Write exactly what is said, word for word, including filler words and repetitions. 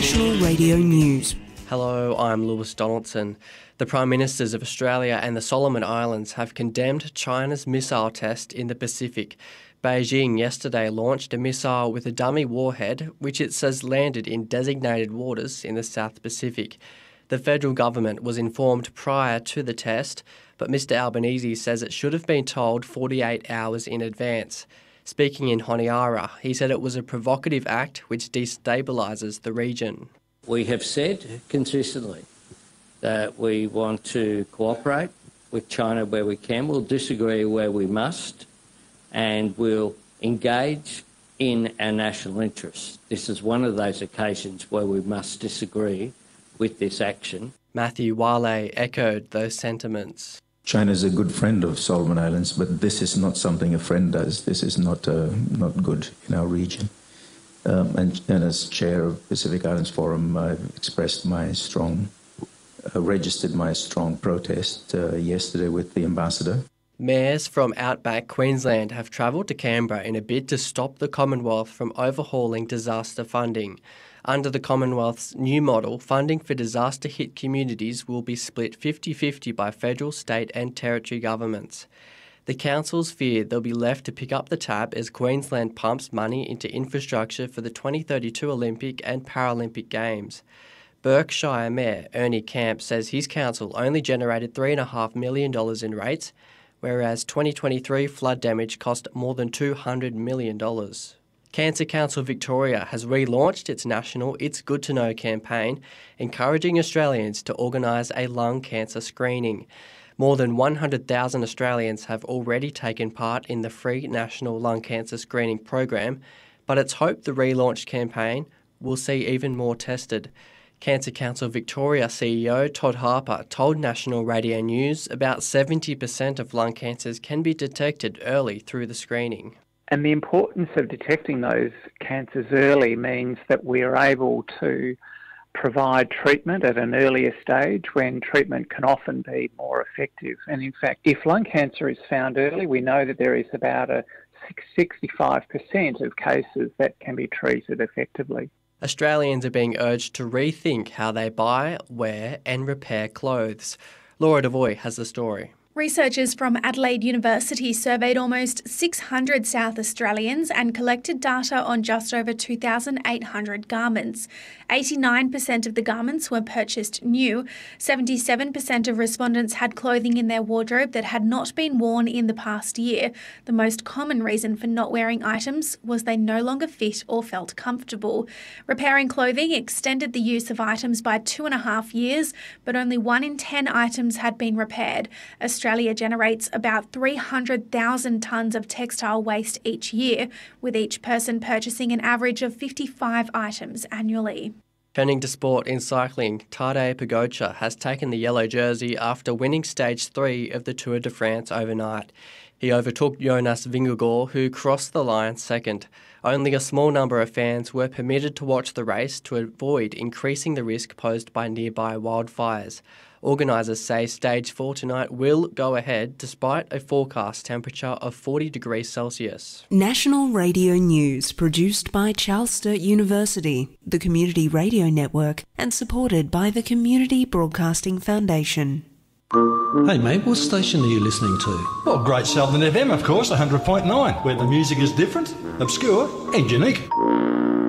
National Radio News. Hello, I'm Lewis Donaldson. The Prime Ministers of Australia and the Solomon Islands have condemned China's missile test in the Pacific. Beijing yesterday launched a missile with a dummy warhead, which it says landed in designated waters in the South Pacific. The federal government was informed prior to the test, but Mister Albanese says it should have been told forty-eight hours in advance. Speaking in Honiara, he said it was a provocative act which destabilises the region. We have said consistently that we want to cooperate with China where we can. We'll disagree where we must, and we'll engage in our national interests. This is one of those occasions where we must disagree with this action. Matthew Wale echoed those sentiments. China is a good friend of Solomon Islands, but this is not something a friend does. This is not uh, not good in our region. Um, and, and as chair of Pacific Islands Forum, I've expressed my strong, uh, registered my strong protest uh, yesterday with the ambassador. Mayors from outback Queensland have travelled to Canberra in a bid to stop the Commonwealth from overhauling disaster funding. Under the Commonwealth's new model, funding for disaster-hit communities will be split fifty-fifty by federal, state and territory governments. The councils fear they'll be left to pick up the tab as Queensland pumps money into infrastructure for the twenty thirty-two Olympic and Paralympic Games. Berkshire Mayor Ernie Camp says his council only generated three point five million dollars in rates, whereas twenty twenty-three flood damage cost more than two hundred million dollars. Cancer Council Victoria has relaunched its national It's Good to Know campaign, encouraging Australians to organise a lung cancer screening. More than one hundred thousand Australians have already taken part in the free national lung cancer screening program, but it's hoped the relaunched campaign will see even more tested. Cancer Council Victoria C E O Todd Harper told National Radio News about seventy percent of lung cancers can be detected early through the screening. And the importance of detecting those cancers early means that we are able to provide treatment at an earlier stage when treatment can often be more effective. And in fact, if lung cancer is found early, we know that there is about a sixty-five percent of cases that can be treated effectively. Australians are being urged to rethink how they buy, wear and repair clothes. Laura Devoy has the story. Researchers from Adelaide University surveyed almost six hundred South Australians and collected data on just over two thousand eight hundred garments. eighty-nine percent of the garments were purchased new. seventy-seven percent of respondents had clothing in their wardrobe that had not been worn in the past year. The most common reason for not wearing items was they no longer fit or felt comfortable. Repairing clothing extended the use of items by two and a half years, but only one in ten items had been repaired. Australia generates about three hundred thousand tonnes of textile waste each year, with each person purchasing an average of fifty-five items annually. Turning to sport in cycling, Tadej Pogačar has taken the yellow jersey after winning stage three of the Tour de France overnight. He overtook Jonas Vingegaard, who crossed the line second. Only a small number of fans were permitted to watch the race to avoid increasing the risk posed by nearby wildfires. Organisers say Stage four tonight will go ahead despite a forecast temperature of forty degrees Celsius. National Radio News, produced by Charles Sturt University, the Community Radio Network, and supported by the Community Broadcasting Foundation. Hey mate, what station are you listening to? Well, Great Southern F M, of course, one hundred point nine, where the music is different, obscure and unique.